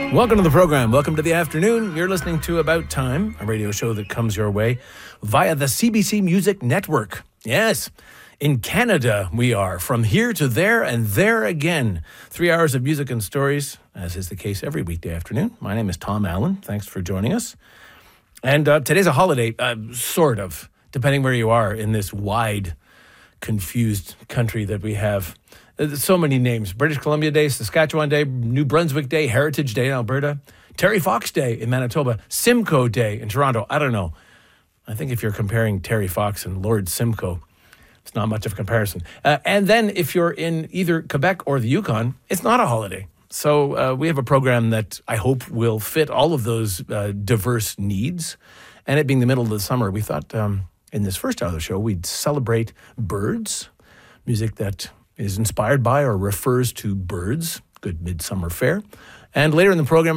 Welcome to the program. Welcome to the afternoon. You're listening to About Time, a radio show that comes your way via the CBC Music Network. Yes, in Canada we are. From here to there and there again. 3 hours of music and stories, as is the case every weekday afternoon. My name is Tom Allen. Thanks for joining us. And today's a holiday, sort of, depending where you are in this wide, confused country that we have. So many names. British Columbia Day, Saskatchewan Day, New Brunswick Day, Heritage Day in Alberta, Terry Fox Day in Manitoba, Simcoe Day in Toronto. I don't know. I think if you're comparing Terry Fox and Lord Simcoe, it's not much of a comparison. And then if you're in either Quebec or the Yukon, it's not a holiday. So we have a program that I hope will fit all of those diverse needs. And it being the middle of the summer, we thought in this first hour of the show, we'd celebrate birds, music that is inspired by or refers to birds. Good midsummer fare. And later in the program,